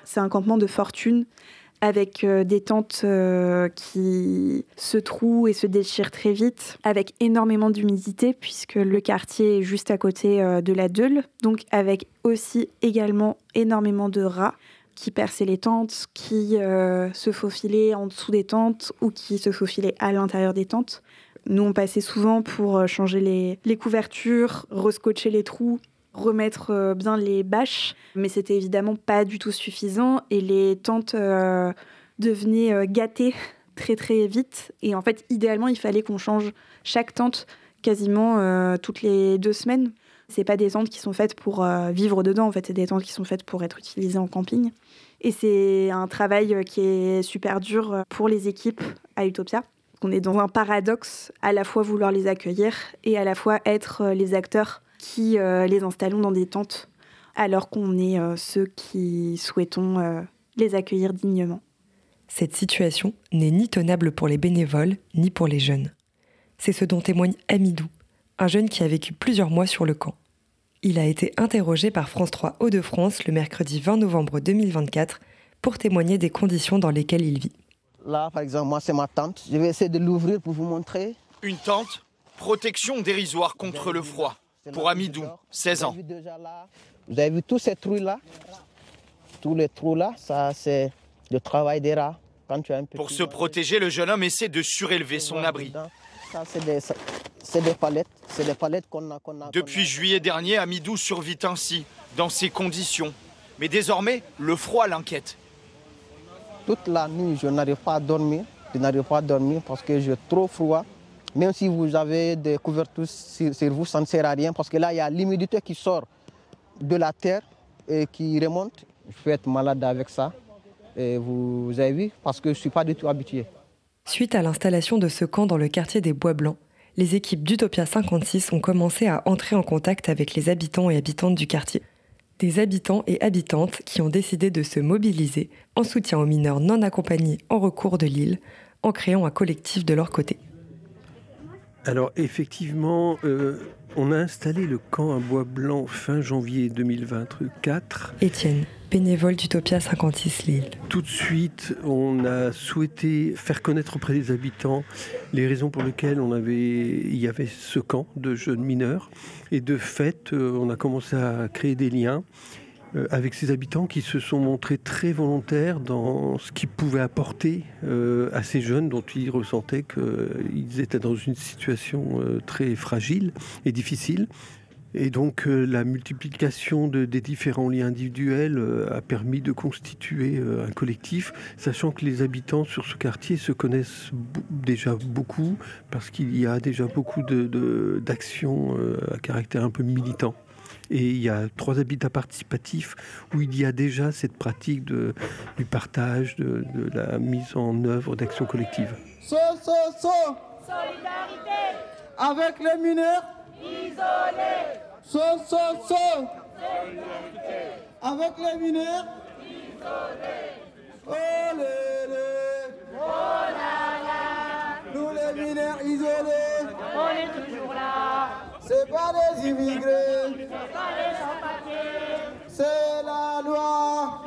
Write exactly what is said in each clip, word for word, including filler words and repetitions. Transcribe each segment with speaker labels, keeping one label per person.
Speaker 1: C'est un campement de fortune avec euh, des tentes euh, qui se trouent et se déchirent très vite, avec énormément d'humidité puisque le quartier est juste à côté euh, de la Deule, donc avec aussi également énormément de rats qui perçaient les tentes, qui euh, se faufilaient en dessous des tentes ou qui se faufilaient à l'intérieur des tentes. Nous, on passait souvent pour changer les, les couvertures, rescotcher les trous, remettre euh, bien les bâches, mais c'était évidemment pas du tout suffisant et les tentes euh, devenaient euh, gâtées très très vite. Et en fait, idéalement, il fallait qu'on change chaque tente quasiment euh, toutes les deux semaines. C'est pas des tentes qui sont faites pour euh, vivre dedans, en fait, c'est des tentes qui sont faites pour être utilisées en camping. Et c'est un travail qui est super dur pour les équipes à Utopia. On est dans un paradoxe, à la fois vouloir les accueillir et à la fois être les acteurs qui euh, les installons dans des tentes, alors qu'on est euh, ceux qui souhaitons euh, les accueillir dignement.
Speaker 2: Cette situation n'est ni tenable pour les bénévoles, ni pour les jeunes. C'est ce dont témoigne Amidou, un jeune qui a vécu plusieurs mois sur le camp. Il a été interrogé par France trois Hauts-de-France le mercredi vingt novembre deux mille vingt-quatre pour témoigner des conditions dans lesquelles il vit.
Speaker 3: Là, par exemple, moi, c'est ma tente. Je vais essayer de l'ouvrir pour vous montrer.
Speaker 4: Une tente, protection dérisoire contre le froid. Pour Amidou, seize ans.
Speaker 3: Vous avez vu tous ces trous-là? Tous les trous-là, ça, c'est le travail des rats. Quand tu as un petit
Speaker 4: Pour se protéger, le jeune homme essaie de surélever son abri.
Speaker 3: Ça, c'est des, c'est des palettes. C'est des palettes qu'on a, qu'on a,
Speaker 4: Depuis
Speaker 3: qu'on a...
Speaker 4: juillet dernier, Amidou survit ainsi, dans ces conditions. Mais désormais, le froid l'inquiète.
Speaker 3: Toute la nuit, je n'arrive pas à dormir. Je n'arrive pas à dormir parce que j'ai trop froid. Même si vous avez des couvertures sur, sur vous, ça ne sert à rien parce que là, il y a l'humidité qui sort de la terre et qui remonte. Je peux être malade avec ça. Et vous avez vu, parce que je ne suis pas du tout habitué.
Speaker 2: Suite à l'installation de ce camp dans le quartier des Bois Blancs, les équipes d'Utopia cinquante-six ont commencé à entrer en contact avec les habitants et habitantes du quartier. Des habitants et habitantes qui ont décidé de se mobiliser en soutien aux mineurs non accompagnés en recours de l'île, en créant un collectif de leur côté.
Speaker 5: Alors effectivement, euh, on a installé le camp à Bois Blanc fin janvier deux mille vingt-quatre.
Speaker 2: Étienne, bénévole d'Utopia cinquante-six Lille.
Speaker 5: Tout de suite, on a souhaité faire connaître auprès des habitants les raisons pour lesquelles on avait, il y avait ce camp de jeunes mineurs. Et de fait, euh, on a commencé à créer des liens euh, avec ces habitants qui se sont montrés très volontaires dans ce qu'ils pouvaient apporter euh, à ces jeunes dont ils ressentaient qu'ils étaient dans une situation euh, très fragile et difficile. Et donc euh, la multiplication de, des différents liens individuels euh, a permis de constituer euh, un collectif, sachant que les habitants sur ce quartier se connaissent b- déjà beaucoup, parce qu'il y a déjà beaucoup de, de, d'actions euh, à caractère un peu militant. Et il y a trois habitats participatifs où il y a déjà cette pratique de, du partage, de, de la mise en œuvre d'actions collectives.
Speaker 6: So, so, so. Solidarité avec les mineurs isolés. So, so, so. Solidarité avec les mineurs isolés. Oh, les, les. Oh là là. Nous les mineurs isolés, on est toujours là. C'est pas des immigrés, c'est pas des sans-papiers, c'est la loi.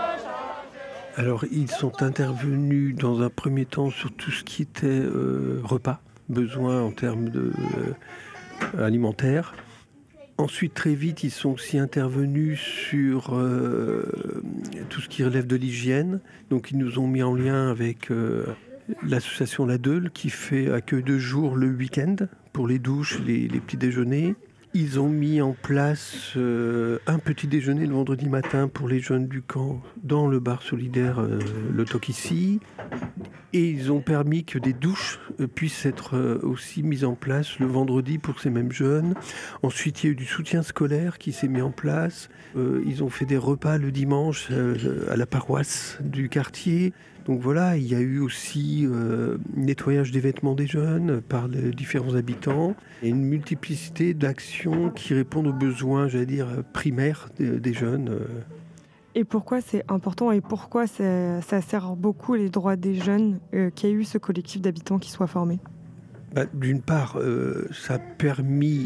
Speaker 5: Alors, ils sont intervenus dans un premier temps sur tout ce qui était euh, repas, besoins en termes de, euh, alimentaires. Ensuite, très vite, ils sont aussi intervenus sur euh, tout ce qui relève de l'hygiène. Donc, ils nous ont mis en lien avec euh, l'association La Deule qui fait accueil de jour le week-end pour les douches, les, les petits déjeuners. Ils ont mis en place euh, un petit déjeuner le vendredi matin pour les jeunes du camp dans le bar solidaire euh, Le Tokissi. Et ils ont permis que des douches euh, puissent être euh, aussi mises en place le vendredi pour ces mêmes jeunes. Ensuite, il y a eu du soutien scolaire qui s'est mis en place. Euh, ils ont fait des repas le dimanche euh, à la paroisse du quartier. Donc voilà, il y a eu aussi euh, nettoyage des vêtements des jeunes par les différents habitants et une multiplicité d'actions qui répondent aux besoins, j'allais dire, primaires des, des jeunes.
Speaker 7: Et pourquoi c'est important et pourquoi ça, ça sert beaucoup les droits des jeunes euh, qu'il y ait eu ce collectif d'habitants qui soit formé ?
Speaker 5: Bah, d'une part, euh, ça a permis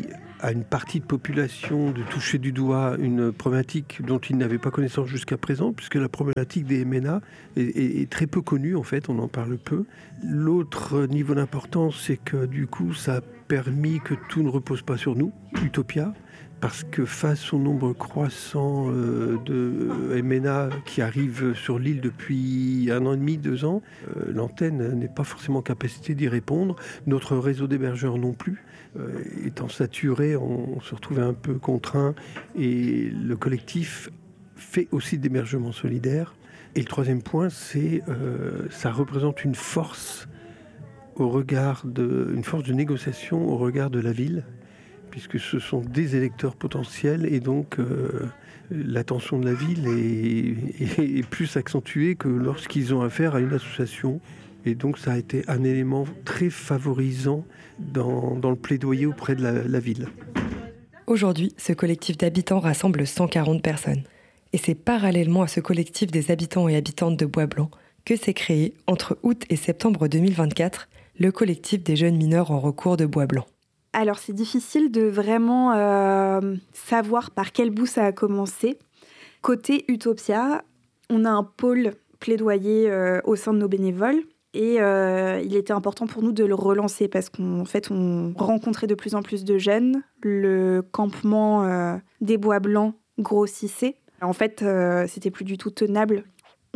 Speaker 5: à une partie de population de toucher du doigt une problématique dont ils n'avaient pas connaissance jusqu'à présent, puisque la problématique des M N A est, est, est très peu connue, en fait, on en parle peu. L'autre niveau d'importance, c'est que du coup, ça a permis que tout ne repose pas sur nous, Utopia, parce que face au nombre croissant euh, de M N A qui arrivent sur l'île depuis un an et demi, deux ans, euh, l'antenne n'est pas forcément en capacité d'y répondre. Notre réseau d'hébergeurs non plus. Euh, étant saturé, on, on se retrouvait un peu contraint et le collectif fait aussi d'hébergement solidaire. Et le troisième point, c'est euh, ça représente une force au regard de, une force de négociation au regard de la ville, puisque ce sont des électeurs potentiels et donc euh, l'attention de la ville est, est, est plus accentuée que lorsqu'ils ont affaire à une association. Et donc ça a été un élément très favorisant dans, dans le plaidoyer auprès de la, la ville.
Speaker 2: Aujourd'hui, ce collectif d'habitants rassemble cent quarante personnes. Et c'est parallèlement à ce collectif des habitants et habitantes de Bois-Blanc que s'est créé, entre août et septembre deux mille vingt-quatre, le collectif des jeunes mineurs en recours de Bois-Blanc.
Speaker 1: Alors c'est difficile de vraiment euh, savoir par quel bout ça a commencé. Côté Utopia, on a un pôle plaidoyer euh, au sein de nos bénévoles et euh, il était important pour nous de le relancer parce qu'en fait on rencontrait de plus en plus de jeunes. Le campement euh, des Bois Blancs grossissait. En fait, euh, c'était plus du tout tenable.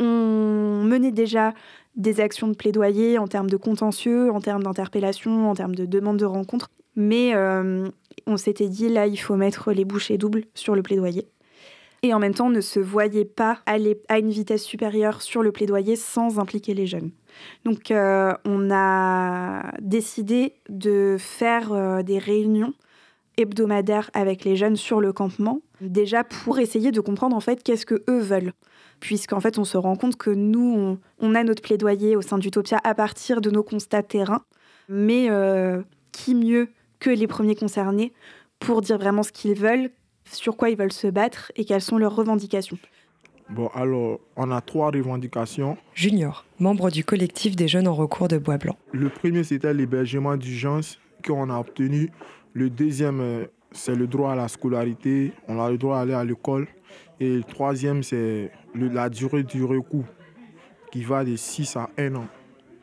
Speaker 1: On menait déjà des actions de plaidoyer en termes de contentieux, en termes d'interpellation, en termes de demande de rencontre. Mais euh, on s'était dit, là, il faut mettre les bouchées doubles sur le plaidoyer. Et en même temps, on ne se voyait pas aller à une vitesse supérieure sur le plaidoyer sans impliquer les jeunes. Donc, euh, on a décidé de faire euh, des réunions hebdomadaires avec les jeunes sur le campement, déjà pour essayer de comprendre en fait qu'est-ce que eux veulent. Puisqu'en fait, on se rend compte que nous, on, on a notre plaidoyer au sein d'Utopia à partir de nos constats terrain, mais euh, qui mieux que les premiers concernés pour dire vraiment ce qu'ils veulent, sur quoi ils veulent se battre et quelles sont leurs revendications.
Speaker 8: Bon, alors, on a trois revendications.
Speaker 2: Junior, membre du collectif des jeunes en recours de Bois-Blanc.
Speaker 8: Le premier, c'était l'hébergement d'urgence qu'on a obtenu. Le deuxième, c'est le droit à la scolarité. On a le droit d'aller à l'école. Et le troisième, c'est le, la durée du recours, qui va de six à un an.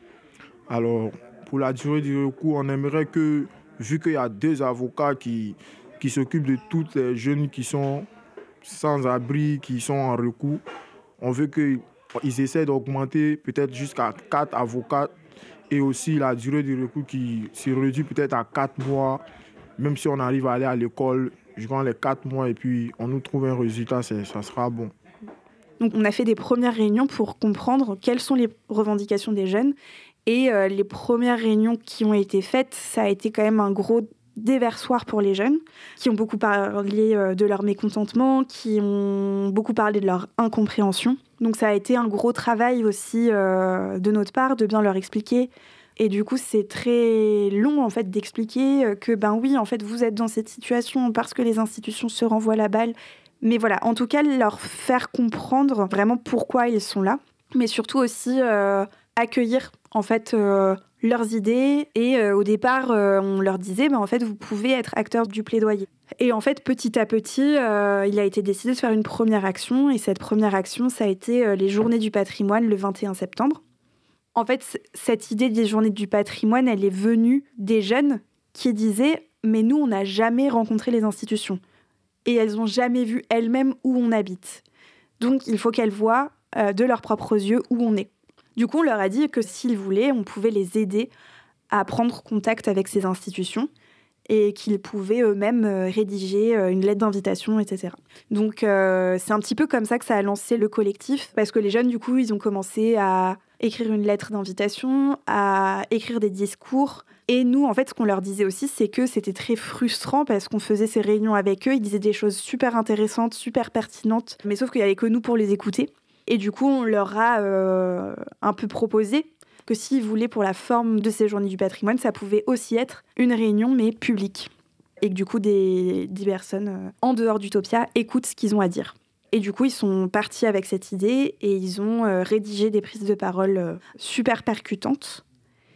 Speaker 8: Alors, pour la durée du recours, on aimerait que, vu qu'il y a deux avocats qui, qui s'occupent de toutes les jeunes qui sont sans abri, qui sont en recours, on veut qu'ils essaient d'augmenter peut-être jusqu'à quatre avocats et aussi la durée du recours qui se réduit peut-être à quatre mois, même si on arrive à aller à l'école durant les quatre mois et puis on nous trouve un résultat, ça sera bon.
Speaker 1: Donc on a fait des premières réunions pour comprendre quelles sont les revendications des jeunes. Et euh, les premières réunions qui ont été faites, ça a été quand même un gros déversoir pour les jeunes, qui ont beaucoup parlé euh, de leur mécontentement, qui ont beaucoup parlé de leur incompréhension. Donc ça a été un gros travail aussi euh, de notre part, de bien leur expliquer. Et du coup, c'est très long en fait d'expliquer que ben oui, en fait, vous êtes dans cette situation parce que les institutions se renvoient la balle. Mais voilà, en tout cas, leur faire comprendre vraiment pourquoi ils sont là, mais surtout aussi euh, accueillir en fait euh, leurs idées. Et euh, au départ, euh, on leur disait, ben en fait, vous pouvez être acteur du plaidoyer. Et en fait, petit à petit, euh, il a été décidé de faire une première action. Et cette première action, ça a été euh, les Journées du patrimoine le vingt et un septembre. En fait, cette idée des Journées du patrimoine, elle est venue des jeunes qui disaient « mais nous, on n'a jamais rencontré les institutions. » Et elles n'ont jamais vu elles-mêmes où on habite. Donc, il faut qu'elles voient euh, de leurs propres yeux où on est. Du coup, on leur a dit que s'ils voulaient, on pouvait les aider à prendre contact avec ces institutions et qu'ils pouvaient eux-mêmes euh, rédiger euh, une lettre d'invitation, et cetera. Donc, euh, c'est un petit peu comme ça que ça a lancé le collectif, parce que les jeunes, du coup, ils ont commencé à écrire une lettre d'invitation, à écrire des discours. Et nous, en fait, ce qu'on leur disait aussi, c'est que c'était très frustrant parce qu'on faisait ces réunions avec eux, ils disaient des choses super intéressantes, super pertinentes, mais sauf qu'il n'y avait que nous pour les écouter. Et du coup, on leur a euh, un peu proposé que s'ils voulaient pour la forme de ces Journées du patrimoine, ça pouvait aussi être une réunion, mais publique. Et que du coup, des, des personnes euh, en dehors d'Utopia écoutent ce qu'ils ont à dire. Et du coup, ils sont partis avec cette idée et ils ont euh, rédigé des prises de parole euh, super percutantes.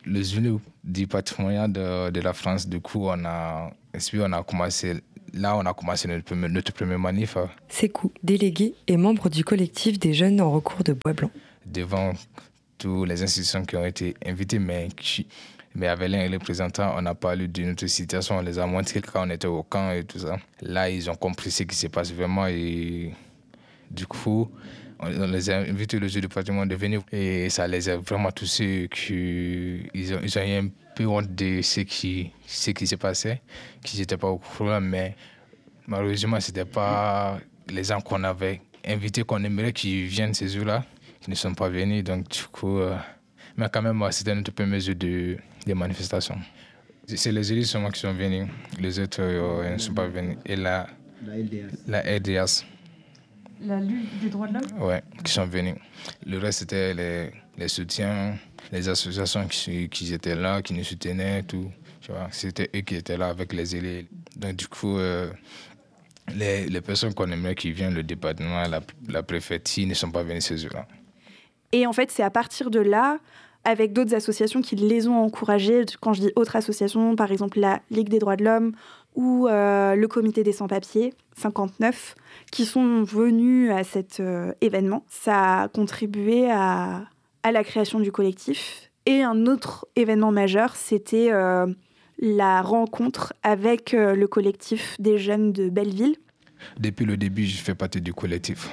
Speaker 9: le Zulu du patrimoine de, de la France. Du coup, on a, on a commencé, là, on a commencé notre premier, notre premier manif.
Speaker 2: Sékou, délégué et membre du collectif des jeunes en recours de Bois Blanc.
Speaker 9: Devant toutes les institutions qui ont été invitées, mais, mais avec les représentants, on a parlé de notre situation, on les a montré quand on était au camp et tout ça. Là, ils ont compris ce qui se passe vraiment et du coup, on les a invités le jour du patrimoine de venir et ça les a vraiment touchés. Ils ont, ils ont eu un peu honte de ce qui, ce qui s'est passé, qu'ils n'étaient pas au courant, mais malheureusement, ce n'était pas les gens qu'on avait invités, qu'on aimerait qu'ils viennent ces jours-là, qui ne sont pas venus. Donc, du coup, euh, mais quand même, c'était notre premier jour de, de manifestation. C'est les élus seulement qui sont venus, les autres euh, ne sont pas venus. Et la, la L D A S. La L D A S.
Speaker 7: La lutte des droits de l'homme ?
Speaker 9: Oui, qui sont venus. Le reste, c'était les, les soutiens, les associations qui, qui étaient là, qui nous soutenaient, tout. Tu vois, c'était eux qui étaient là avec les élus. Donc, du coup, euh, les, les personnes qu'on aimerait qui viennent, le département, la, la préfecture, ne sont pas venus ces jours-là.
Speaker 1: Et en fait, c'est à partir de là, avec d'autres associations qui les ont encouragés, quand je dis autres associations, par exemple la Ligue des droits de l'homme ou euh, le comité des sans-papiers, cinquante-neuf, qui sont venus à cet euh, événement. Ça a contribué à, à la création du collectif. Et un autre événement majeur, c'était euh, la rencontre avec euh, le collectif des jeunes de Belleville.
Speaker 9: Depuis le début, je fais partie du collectif.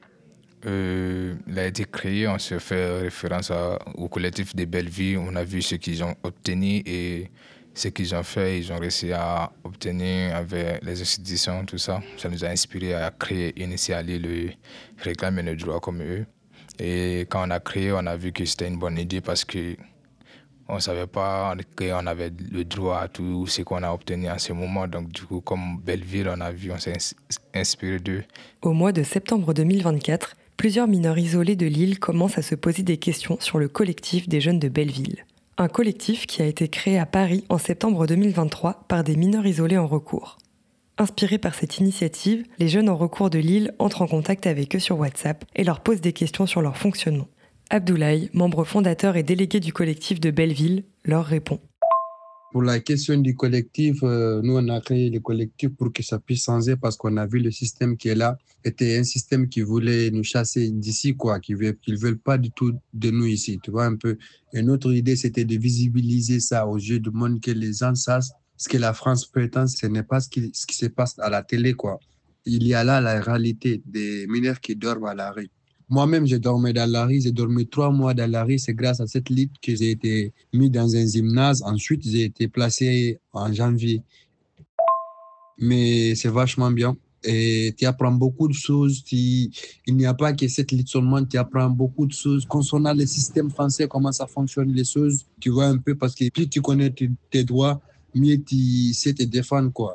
Speaker 9: Euh, il a été créé, on se fait référence à, au collectif de Belleville. On a vu ce qu'ils ont obtenu et ce qu'ils ont fait, ils ont réussi à obtenir avec les institutions, tout ça. Ça nous a inspiré à créer, initier à le réclamer nos droits comme eux. Et quand on a créé, on a vu que c'était une bonne idée parce que on ne savait pas qu'on avait le droit à tout ce qu'on a obtenu en ce moment. Donc, du coup, comme Belleville, on a vu, on s'est inspiré d'eux.
Speaker 2: Au mois de septembre deux mille vingt-quatre, plusieurs mineurs isolés de Lille commencent à se poser des questions sur le collectif des jeunes de Belleville. Un collectif qui a été créé à Paris en septembre deux mille vingt-trois par des mineurs isolés en recours. Inspirés par cette initiative, les jeunes en recours de Lille entrent en contact avec eux sur WhatsApp et leur posent des questions sur leur fonctionnement. Abdoulaye, membre fondateur et délégué du collectif de Belleville, leur répond.
Speaker 10: Pour la question du collectif, euh, nous on a créé le collectif pour que ça puisse changer parce qu'on a vu le système qui est là était un système qui voulait nous chasser d'ici, quoi, qui veut, qu'ils veulent pas du tout de nous ici, tu vois un peu. Et notre idée c'était de visibiliser ça aux yeux du monde, que les gens sachent ce que la France prétend, ce n'est pas ce qui, ce qui se passe à la télé, quoi. Il y a là la réalité des mineurs qui dorment à la rue. Moi-même, je dormais dans la rue, j'ai dormi trois mois dans la rue. C'est grâce à cette lutte que j'ai été mis dans un gymnase. Ensuite, j'ai été placé en janvier. Mais c'est vachement bien. Et tu apprends beaucoup de choses. Tu... Il n'y a pas que cette lutte seulement, tu apprends beaucoup de choses. Concernant le système français, comment ça fonctionne les choses, tu vois un peu, parce que plus tu connais tes droits, mieux tu sais te défendre, quoi.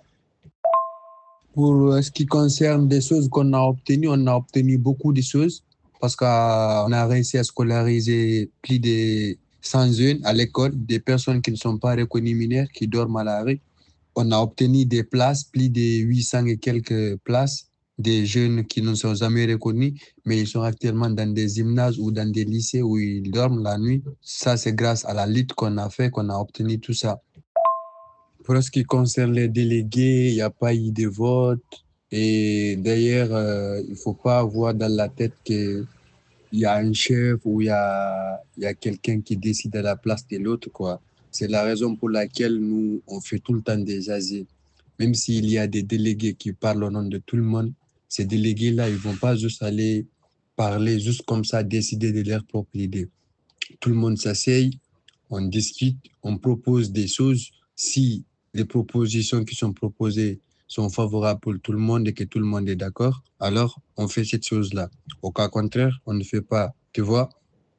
Speaker 10: Pour ce qui concerne des choses qu'on a obtenues, on a obtenu beaucoup de choses. Parce qu'on a réussi à scolariser plus de cent jeunes à l'école, des personnes qui ne sont pas reconnues mineurs, qui dorment à la rue. On a obtenu des places, plus de huit cents et quelques places, des jeunes qui ne sont jamais reconnus, mais ils sont actuellement dans des gymnases ou dans des lycées où ils dorment la nuit. Ça, c'est grâce à la lutte qu'on a fait, qu'on a obtenu tout ça. Pour ce qui concerne les délégués, il n'y a pas eu de vote. Et d'ailleurs, euh, il ne faut pas avoir dans la tête qu'il y a un chef ou il y a, il y a quelqu'un qui décide à la place de l'autre, quoi. C'est la raison pour laquelle nous, on fait tout le temps des asiles. Même s'il y a des délégués qui parlent au nom de tout le monde, ces délégués-là, ils ne vont pas juste aller parler juste comme ça, décider de leur propre idée. Tout le monde s'asseye, on discute, on propose des choses. Si les propositions qui sont proposées sont favorables pour tout le monde et que tout le monde est d'accord, alors on fait cette chose-là. Au cas contraire, on ne fait pas, tu vois.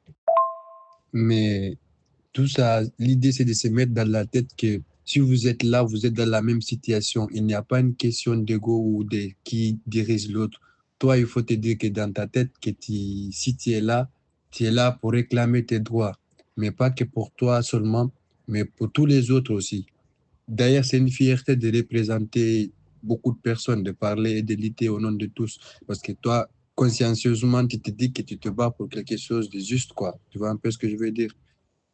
Speaker 10: Mais tout ça, l'idée, c'est de se mettre dans la tête que si vous êtes là, vous êtes dans la même situation. Il n'y a pas une question d'ego ou de qui dirige l'autre. Toi, il faut te dire que dans ta tête, que tu, si tu es là, tu es là pour réclamer tes droits. Mais pas que pour toi seulement, mais pour tous les autres aussi. D'ailleurs, c'est une fierté de représenter beaucoup de personnes, de parler et de lutter au nom de tous. Parce que toi, consciencieusement, tu te dis que tu te bats pour quelque chose de juste, quoi. Tu vois un peu ce que je veux dire?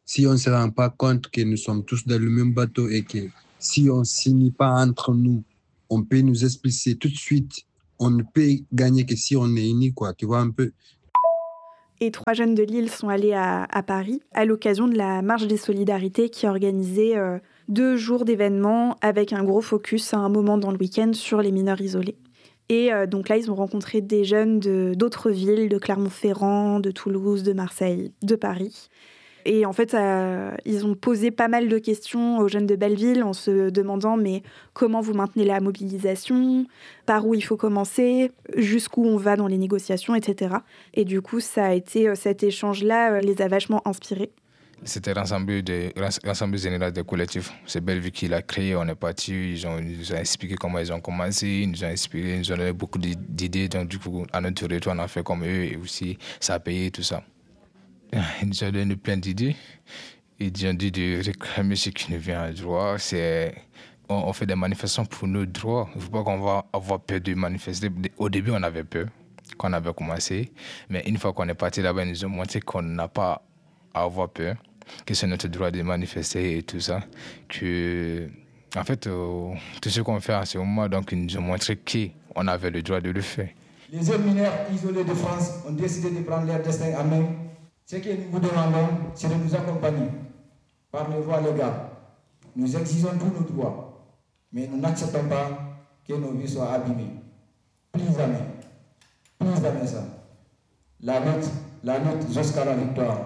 Speaker 10: si on ne se rend pas compte que nous sommes tous dans le même bateau et que si on ne signe pas entre nous, on peut nous expulser tout de suite. On ne peut gagner que si on est unis, quoi, tu vois un peu.
Speaker 1: Et trois jeunes de Lille sont allés à, à Paris à l'occasion de la Marche des Solidarités qui organisait euh, deux jours d'événements avec un gros focus à un moment dans le week-end sur les mineurs isolés. Et euh, donc là, ils ont rencontré des jeunes de, d'autres villes, de Clermont-Ferrand, de Toulouse, de Marseille, de Paris. Et en fait, euh, ils ont posé pas mal de questions aux jeunes de Belleville en se demandant mais comment vous maintenez la mobilisation, par où il faut commencer, jusqu'où on va dans les négociations, et cetera. Et du coup, ça a été euh, cet échange-là euh, les a vachement inspirés.
Speaker 9: C'était l'Assemblée, de, l'Assemblée générale des collectifs. C'est Belleville qui l'a créé. On est parti. Ils, ont, ils nous ont expliqué comment ils ont commencé. Ils nous ont inspiré. Ils nous ont donné beaucoup d'idées. Donc, du coup, à notre retour, on a fait comme eux. Et aussi, ça a payé tout ça. Ils nous ont donné plein d'idées. Ils ont dit de réclamer ce qui nous vient à droit. C'est, on, on fait des manifestations pour nos droits. Il ne faut pas qu'on va avoir peur de manifester. Au début, on avait peur quand on avait commencé. Mais une fois qu'on est parti là-bas, ils nous ont montré qu'on n'a pas à avoir peur, que c'est notre droit de manifester et tout ça. Que, en fait, euh, tout ce qu'on fait à ce moment, donc, ils nous ont montré qu'on avait le droit de le faire.
Speaker 6: Les jeunes mineurs isolés de France ont décidé de prendre leur destin à main. Ce que nous vous demandons, c'est de nous accompagner par les voies légales. Nous exigeons tous nos droits, mais nous n'acceptons pas que nos vies soient abîmées. Plus jamais, plus jamais ça. La lutte, la lutte jusqu'à la victoire.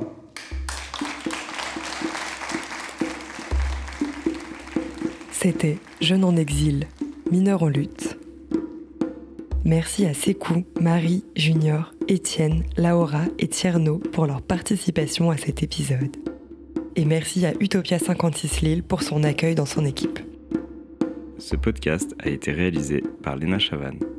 Speaker 2: C'était Jeunes en exil, mineurs en lutte. Merci à Sékou, Marie, Junior, Étienne, Laura et Tierno pour leur participation à cet épisode. Et merci à Utopia cinquante-six Lille pour son accueil dans son équipe.
Speaker 11: Ce podcast a été réalisé par Léna Chavannes.